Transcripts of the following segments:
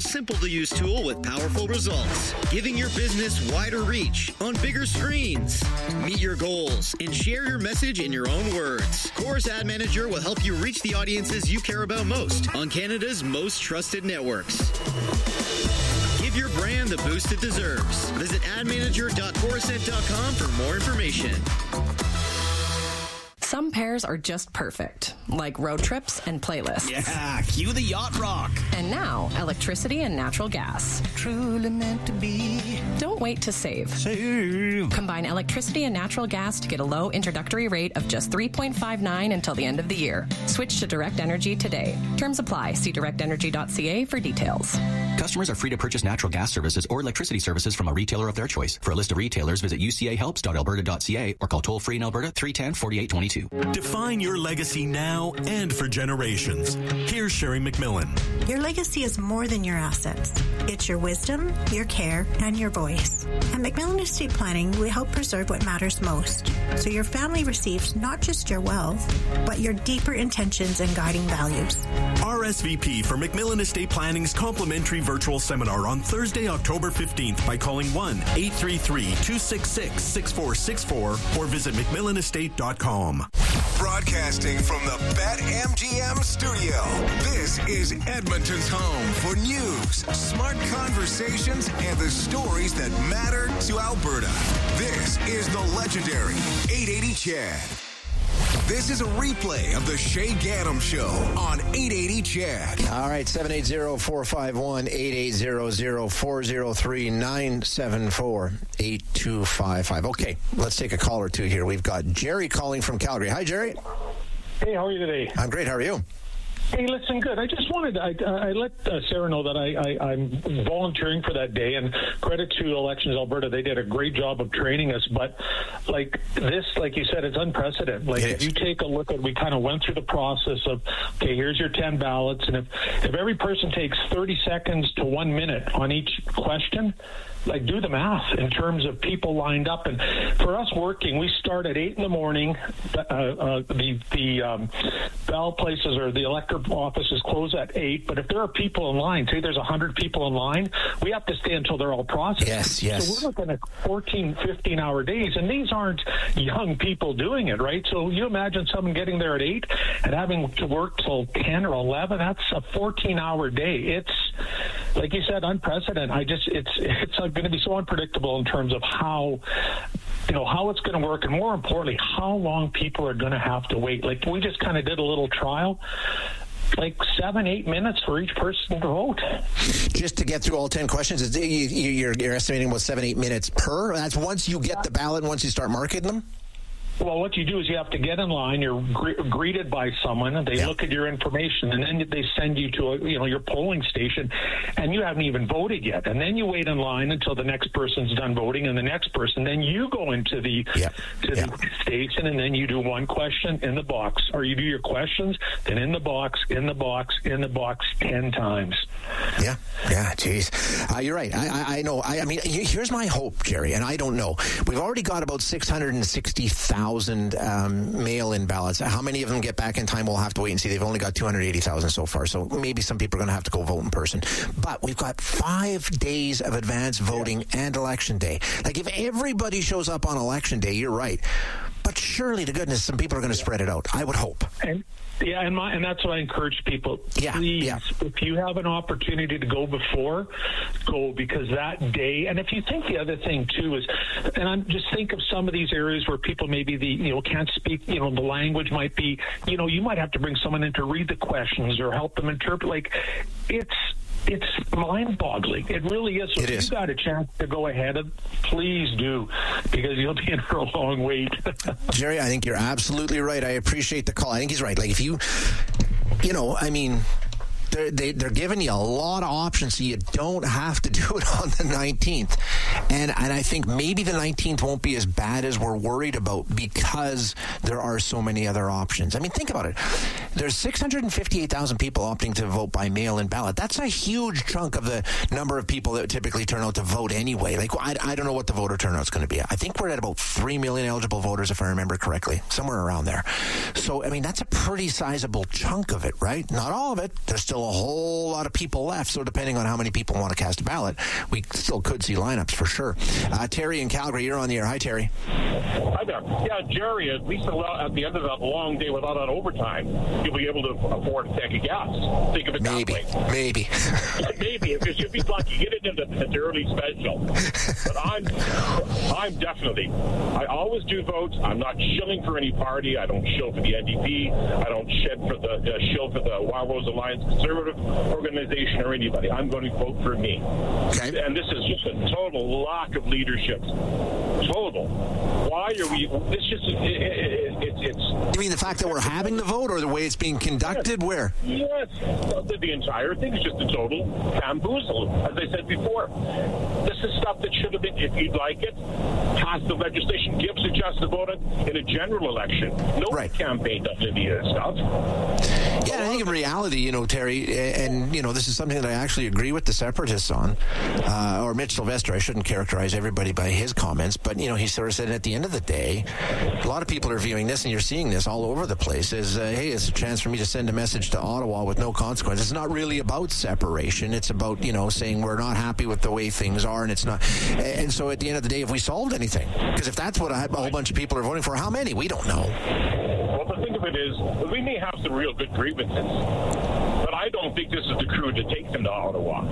simple-to-use tool with powerful results, giving your business wider reach on bigger screens. Meet your goals and share your message in your own words. Chorus Ad Manager will help you reach the audiences you care about most on Canada's most trusted networks. Give your brand the boost it deserves. Visit admanager.corusent.com for more information. Some pairs are just perfect, like road trips and playlists. Yeah, cue the yacht rock. And now, electricity and natural gas. Truly meant to be. Don't wait to save. Save. Combine electricity and natural gas to get a low introductory rate of just $3.59 until the end of the year. Switch to Direct Energy today. Terms apply. See directenergy.ca for details. Customers are free to purchase natural gas services or electricity services from a retailer of their choice. For a list of retailers, visit ucahelps.alberta.ca or call toll-free in Alberta 310-4822. Define your legacy now and for generations. Here's Sherry McMillan. Your legacy is more than your assets. It's your wisdom, your care, and your voice. At McMillan Estate Planning, we help preserve what matters most, so your family receives not just your wealth, but your deeper intentions and guiding values. RSVP for McMillan Estate Planning's complimentary virtual seminar on Thursday, October 15th by calling 1-833-266-6464 or visit McMillanestate.com. Broadcasting from the BetMGM studio, this is Edmonton's home for news, smart conversations, and the stories that matter to Alberta. This is the legendary 880 Chad. This is a replay of the Shay Gaddam Show on 880 Chad. All right, 780-451-8800-403-974-8255. Okay, let's take a call or two here. We've got Jerry calling from Calgary. Hi, Jerry. Hey, how are you today? I'm great. How are you? Hey, listen, good. I just wanted I let Sarah know that I'm volunteering for that day, and credit to Elections Alberta. They did a great job of training us, but like this, like you said, it's unprecedented. Like if you take a look at, we kind of went through the process of, okay, here's your 10 ballots, and if every person takes 30 seconds to 1 minute on each question, like do the math in terms of people lined up. And for us working, we start at 8 in the morning. The ballot places or the elector offices close at 8. But if there are people in line, say there's 100 people in line, we have to stay until they're all processed. Yes. So we're looking at 14, 15-hour days, and these aren't young people doing it, right? So you imagine someone getting there at 8 and having to work till 10 or 11. That's a 14-hour day. It's, like you said, unprecedented. It's going to be so unpredictable in terms of how it's going to work, and more importantly, how long people are going to have to wait. Like we just kind of did a little trial, like 7-8 minutes for each person to vote. Just to get through all 10 questions, you're estimating about 7-8 minutes per? That's once you get the ballot, once you start marking them? Well, what you do is you have to get in line. You're greeted by someone, and they look at your information, and then they send you to your polling station, and you haven't even voted yet. And then you wait in line until the next person's done voting, and the next person. Then you go into the the station, and then you do one question in the box, or you do your questions, then in the box, in the box, in the box 10 times. Yeah, geez. You're right. I know. I mean, here's my hope, Jerry, and I don't know. We've already got about 660,000 mail-in ballots. How many of them get back in time, we'll have to wait and see. They've only got 280,000 so far, so maybe some people are going to have to go vote in person. But we've got 5 days of advance voting and Election Day. Like, if everybody shows up on Election Day, you're right. But surely, to goodness, some people are going to spread it out. I would hope. And that's what I encourage people. Please, if you have an opportunity to go before, go, because that day. And if you think the other thing too is, and I'm just think of some of these areas where people maybe can't speak. The language might be. You might have to bring someone in to read the questions or help them interpret. Like, it's mind-boggling. It really is. So if you got a chance to go ahead, please do, because you'll be in for a long wait. Jerry, I think you're absolutely right. I appreciate the call. I think he's right. Like, if you they're giving you a lot of options, so you don't have to do it on the 19th. And I think maybe the 19th won't be as bad as we're worried about, because there are so many other options. I mean, think about it. There's 658,000 people opting to vote by mail-in ballot. That's a huge chunk of the number of people that typically turn out to vote anyway. Like, I don't know what the voter turnout's going to be. I think we're at about 3 million eligible voters, if I remember correctly, somewhere around there. So, I mean, that's a pretty sizable chunk of it, right? Not all of it. There's still still a whole lot of people left. So depending on how many people want to cast a ballot, we still could see lineups for sure. Terry in Calgary, you're on the air. Hi, Terry. Hi there. Yeah, Jerry, at least at the end of that long day without that overtime, you'll be able to afford a tank of gas. Think of it that way. Maybe. Maybe, because you'll be lucky. Get it into the early special. But I'm definitely, I always do vote. I'm not shilling for any party. I don't shill for the NDP. I don't shill for the Wild Rose Alliance Conservative Organization or anybody. I'm going to vote for me. Okay. And this is just a total lack of leadership. Total. Why are we? It's just it's. You mean the fact that we're having the vote, or the way it's being conducted? Yes. Where? Yes, the entire thing is just a total bamboozle. As I said before, this is stuff that should have been, if you'd like it, pass the legislation, give us a chance to vote in a general election. No campaign does any of this stuff. Yeah, I think in reality, Terry, and this is something that I actually agree with the Separatists on, or Mitch Sylvester. I shouldn't characterize everybody by his comments, but he sort of said at the end of the day, a lot of people are viewing this, and you're seeing this all over the place, as hey, it's a chance for me to send a message to Ottawa with no consequence. It's not really about separation. It's about saying we're not happy with the way things are, and it's not. And so at the end of the day, have we solved anything? Because if that's what a whole bunch of people are voting for, how many? We don't know. Well, the thing of it is, we may have some real good grievances, but I don't think this is the crew to take them to Ottawa.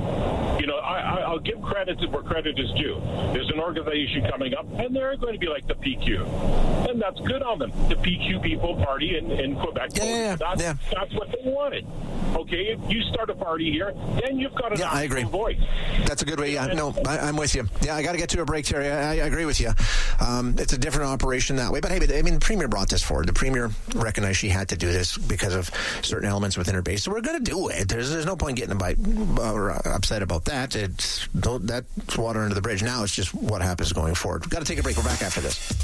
I'll give credit to where credit is due. There's an organization coming up, and they're going to be like the PQ. And that's good on them. The PQ people party in Quebec. That's what they wanted. Okay, if you start a party here, then you've got an actual voice. That's a good way. I'm with you. Yeah, I got to get to a break, Terry. I agree with you. It's a different operation that way. But hey, the Premier brought this forward. The Premier recognized she had to do this because of certain elements within her base. So we're going to do it. There's no point getting upset about that. That's water under the bridge. Now it's just what happens going forward. We've got to take a break. We're back after this.